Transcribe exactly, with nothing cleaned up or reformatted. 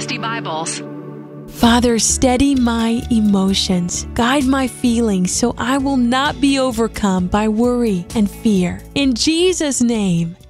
sixty Bibles. Father, steady my emotions, guide my feelings so I will not be overcome by worry and fear. In Jesus' name,